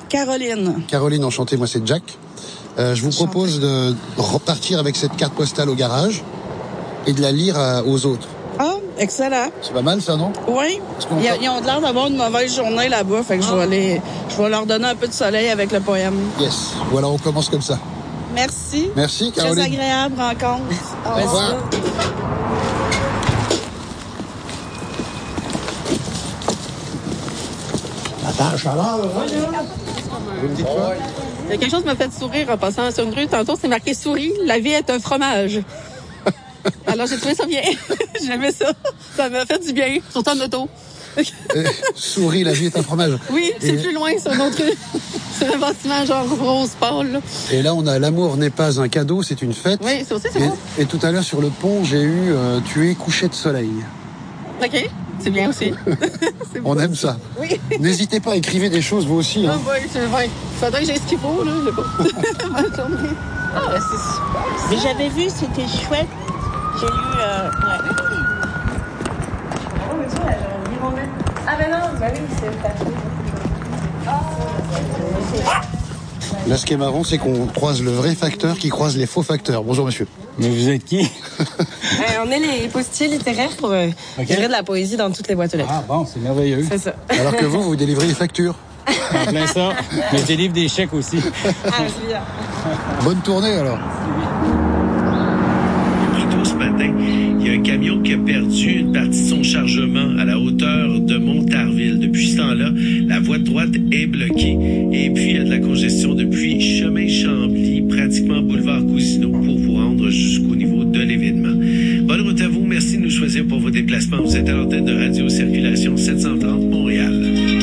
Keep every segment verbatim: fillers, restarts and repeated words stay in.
Caroline. Caroline, enchanté, moi c'est Jack. Euh, je vous Enchanté. propose de repartir avec cette carte postale au garage et de la lire à, aux autres. Ah, excellent. C'est pas mal ça, non? Oui. Ils, ils ont l'air d'avoir une mauvaise journée là-bas, fait que je vais aller, je vais leur donner un peu de soleil avec le poème. Yes. Voilà, on commence comme ça. Merci. Merci, Caroline. Très agréable rencontre. Au revoir. La tâche à l'heure, hein? Vous me dites quoi? Il y a quelque chose qui m'a fait sourire en passant sur une rue. Tantôt, c'est marqué « Souris, la vie est un fromage ». Alors, j'ai trouvé ça bien. J'aimais ça. Ça m'a fait du bien, surtout en auto. euh, souris, la vie est un fromage. Oui, c'est et... plus loin sur une autre rue. C'est un bâtiment genre rose pâle. Là. Et là, on a l'amour n'est pas un cadeau, c'est une fête. Oui, c'est aussi, c'est et, bon. Et tout à l'heure, sur le pont, j'ai eu euh, tu es couché de soleil. OK, c'est bien aussi. C'est on aime ça. Oui. N'hésitez pas, écrivez des choses, vous aussi. Hein. Ah, oui, c'est vrai. Faudrait que j'ai ce qu'il faut, là. Je sais pas. Bonne journée. Ah, ben, c'est super. Mais j'avais vu, c'était chouette. J'ai lu... Euh, ouais. Ah ben non, bah oui, c'est taché. Là, ce qui est marrant, c'est qu'on croise le vrai facteur qui croise les faux facteurs. Bonjour, monsieur. Mais vous êtes qui? euh, On est les postiers littéraires pour euh, okay. livrer de la poésie dans toutes les boîtes aux lettres. Ah bon, c'est merveilleux. C'est ça. Alors que vous, vous délivrez les factures. En plein ça. Mais je délivre des chèques aussi. Ah, c'est bien. Bonne tournée, alors. Plus tôt ce matin, il y a un camion qui a perdu une partie de son chargement à la hauteur de Montarville. Depuis ce temps-là, la voie de droite est bloquée. Et puis, il y a de la congestion depuis Chemin Chambly, pratiquement boulevard Cousineau, pour vous rendre jusqu'au niveau de l'événement. Bonne route à vous. Merci de nous choisir pour vos déplacements. Vous êtes à l'antenne de Radio Circulation sept cent trente Montréal.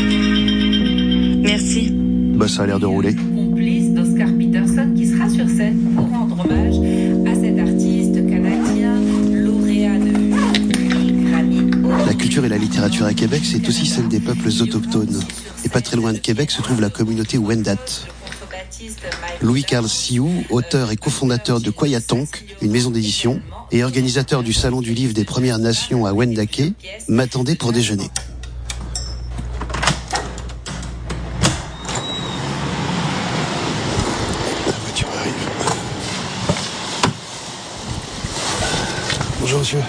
Merci. Bah, ça a l'air de rouler. Complice d'Oscar Peterson qui sera sur scène pour rendre hommage à cet artiste canadien, lauréat de Grammy. La culture et la littérature à Québec, c'est aussi celle des peuples autochtones. Et pas très loin de Québec se trouve la communauté Wendat. Louis-Carl Sioux, auteur et cofondateur de Kwayatonk, une maison d'édition, et organisateur du Salon du Livre des Premières Nations à Wendake, m'attendait pour déjeuner. Bonjour, monsieur.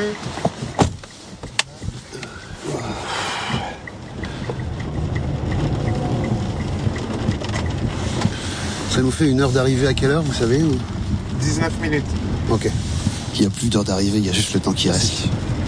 Ça nous fait une heure d'arrivée à quelle heure, vous savez ou... dix-neuf minutes. Ok. Il n'y a plus d'heure d'arrivée, il y a juste le temps qui reste.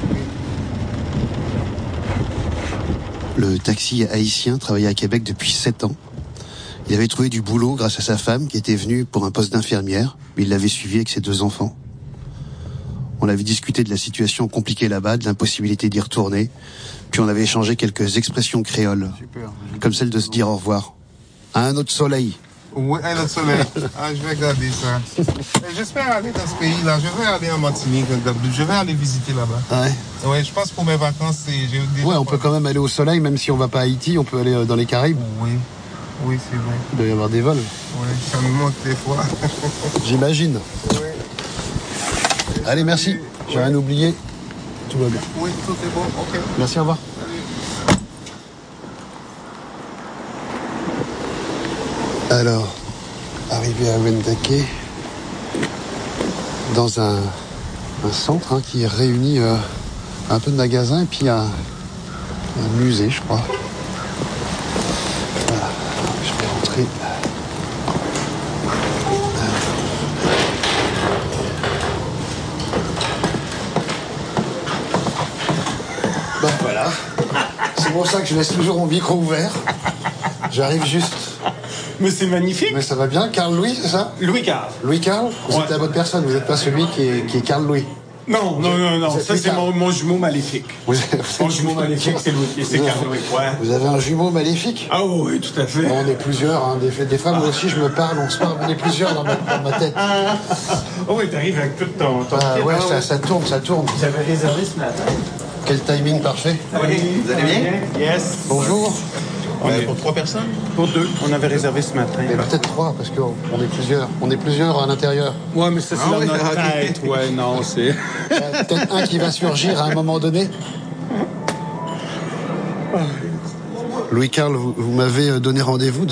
Le taxi haïtien travaillait à Québec depuis sept ans. Il avait trouvé du boulot grâce à sa femme qui était venue pour un poste d'infirmière, mais il l'avait suivi avec ses deux enfants. On avait discuté de la situation compliquée là-bas, de l'impossibilité d'y retourner. Puis on avait échangé quelques expressions créoles. Super. Comme celle de se dire au revoir. À un autre soleil. Oui, un autre soleil. Ah, je vais regarder ça. J'espère aller dans ce pays-là. Je vais aller en Martinique. Je vais aller visiter là-bas. Ouais. Ouais, je pense pour mes vacances, c'est... J'ai déjà ouais, on peut quand même aller au soleil, même si on va pas à Haïti, on peut aller dans les Caraïbes. Oui. Oui, c'est vrai. Il doit y avoir des vols. Oui, ça me manque des fois. J'imagine. Oui. Allez, merci. J'ai rien oublié. Tout va bien. Oui, tout est bon. Ok. Merci, au revoir. Salut. Alors, arrivé à Wendake, dans un, un centre hein, qui réunit euh, un peu de magasins et puis un, un musée, je crois. Voilà. Je vais rentrer. Ben voilà, c'est pour ça que je laisse toujours mon micro ouvert. J'arrive juste. Mais c'est magnifique. Mais ça va bien, Carl Louis, c'est ça? Louis Carl. Louis Carl? Vous ouais. êtes la bonne personne, vous n'êtes pas celui qui est, qui est Carl Louis. Non, non, non, non, ça c'est mon, mon jumeau maléfique. Vous avez, mon jumeau maléfique, c'est Louis, c'est Carl Louis, ouais. Vous avez un jumeau maléfique? Ah oui, tout à fait. Bon, on est plusieurs, hein. des, des fois moi aussi je me parle, on se parle, on est plusieurs dans ma, dans ma tête. Oh oui, t'arrives avec tout ton... ton ah, kit, ouais, hein, ça, ouais, ça tourne, ça tourne. Vous avez réservé ce matin. Quel timing parfait. Oui, vous allez bien? Yes. Bonjour. On est pour trois personnes? Pour deux. On avait réservé ce matin. Mais peut-être trois, parce qu'on est plusieurs. On est plusieurs à l'intérieur. Ouais, mais ça, c'est ah, dans oui, notre okay. tête. Ouais, non, c'est... peut-être un qui va surgir à un moment donné. Louis Carl, vous, vous m'avez donné rendez-vous